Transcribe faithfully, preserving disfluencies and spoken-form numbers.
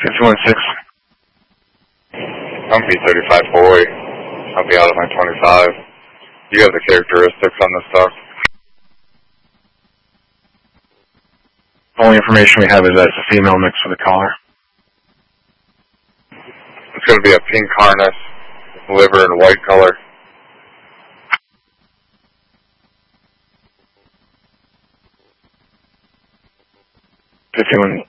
fifty-one six. I'm B thirty-five boy. I'll be out of my twenty-five. You have the characteristics on this stuff? Only information we have is that it's a female mix with a collar. It's going to be a pink harness, liver and white color. fifty-one